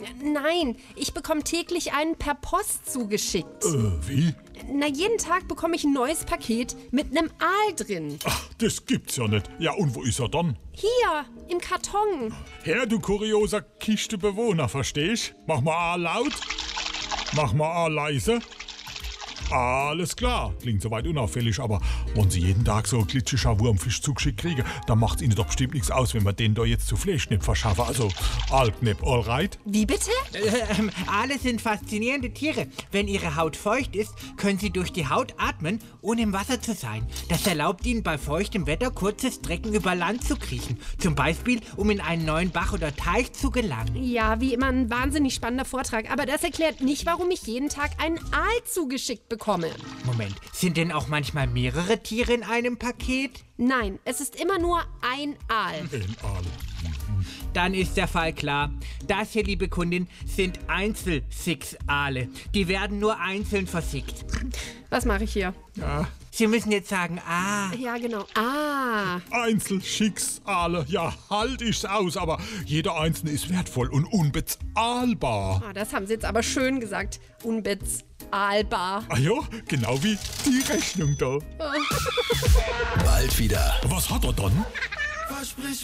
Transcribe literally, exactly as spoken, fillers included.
Nein, ich bekomme täglich einen per Post zugeschickt. Äh, wie? Na, jeden Tag bekomme ich ein neues Paket mit einem Aal drin. Ach, das gibt's ja nicht. Ja, und wo ist er dann? Hier, im Karton. Herr, du kurioser Kistebewohner, verstehst? Mach mal A laut. Mach mal A leise. Alles klar, klingt soweit unauffällig, aber wenn Sie jeden Tag so ein glitschiger Wurmfisch zugeschickt kriegen, dann macht's Ihnen doch bestimmt nichts aus, wenn wir den da jetzt zu Fleischknepp verschaffen. Also, Alknepp, alright? Wie bitte? Ähm, Aale sind faszinierende Tiere. Wenn ihre Haut feucht ist, können sie durch die Haut atmen, ohne im Wasser zu sein. Das erlaubt ihnen bei feuchtem Wetter kurze Strecken über Land zu kriechen. Zum Beispiel, um in einen neuen Bach oder Teich zu gelangen. Ja, wie immer ein wahnsinnig spannender Vortrag. Aber das erklärt nicht, warum ich jeden Tag einen Aal zugeschickt bekomme. Moment, sind denn auch manchmal mehrere Tiere in einem Paket? Nein, es ist immer nur ein Aal. Ein Aal. Dann ist der Fall klar. Das hier, liebe Kundin, sind Einzelsix-Aale. Die werden nur einzeln versickt. Was mache ich hier? Ja. Sie müssen jetzt sagen, ah. Ja, genau. Ah. Einzelschicksale, ja, halt ich's aus, aber jeder einzelne ist wertvoll und unbezahlbar. Ah, das haben Sie jetzt aber schön gesagt. Unbezahlbar. Ah ja, genau wie die Rechnung da. Bald wieder. Was hat er dann? Versprich